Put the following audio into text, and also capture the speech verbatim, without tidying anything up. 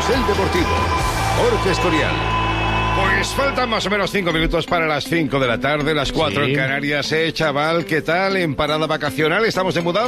Carrusel Deportivo. Jorge Escorial. Pues faltan más o menos cinco minutos para las cinco de la tarde, las cuatro Sí. en Canarias, ¿eh, chaval? ¿Qué tal? ¿En parada vacacional? ¿Estamos de mudanza?